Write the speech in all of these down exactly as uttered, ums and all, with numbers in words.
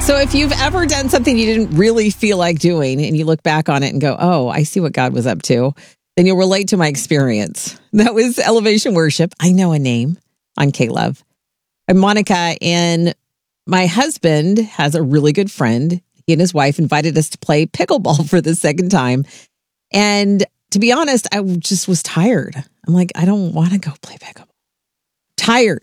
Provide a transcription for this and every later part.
So if you've ever done something you didn't really feel like doing and you look back on it and go, oh, I see what God was up to, then you'll relate to my experience. That was Elevation Worship. I know a name on K-Love. I'm Monica, and my husband has a really good friend. He and his wife invited us to play pickleball for the second time. And to be honest, I just was tired. I'm like, I don't want to go play pickleball. Tired.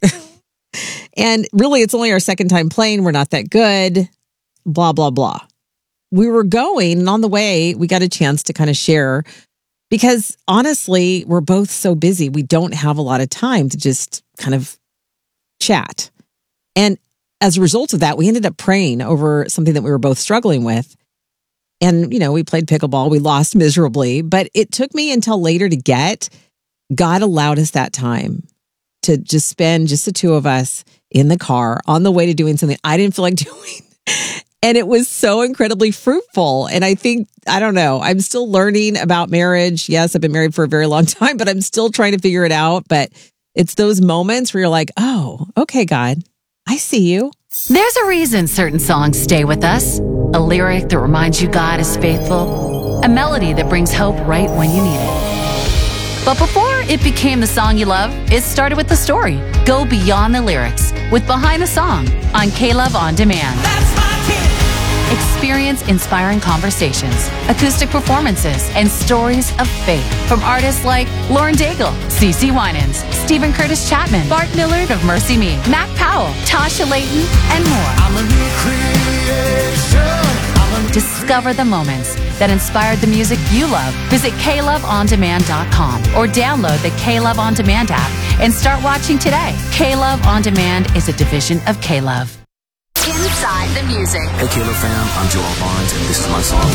And really, it's only our second time playing. We're not that good, blah, blah, blah. We were going, and on the way, we got a chance to kind of share because honestly, we're both so busy. We don't have a lot of time to just kind of chat. And as a result of that, we ended up praying over something that we were both struggling with. And, you know, we played pickleball. We lost miserably, but it took me until later to get. God allowed us that time to just spend just the two of us in the car on the way to doing something I didn't feel like doing. And it was so incredibly fruitful. And I think, I don't know, I'm still learning about marriage. Yes, I've been married for a very long time, but I'm still trying to figure it out. But it's those moments where you're like, oh, okay, God, I see you. There's a reason certain songs stay with us. A lyric that reminds you God is faithful. A melody that brings hope right when you need it. But before it became the song you love, it started with the story. Go beyond the lyrics with Behind the Song on K-Love On Demand. That's my kid. Experience inspiring conversations, acoustic performances, and stories of faith from artists like Lauren Daigle, CeCe Winans, Stephen Curtis Chapman, Bart Millard of Mercy Me, Mac Powell, Tasha Layton, and more. I'm a new creation. I'm a Discover the moments that inspired the music you love. Visit K Love On Demand dot com or download the K-Love On Demand app and start watching today. K-Love On Demand is a division of K-Love. Inside the music. Hey, K-Love fam, I'm Joel Barnes, and this is my song.